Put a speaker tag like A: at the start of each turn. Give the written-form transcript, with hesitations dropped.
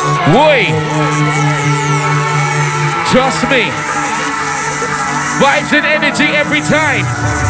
A: Boy, trust me. Vibes and energy every time.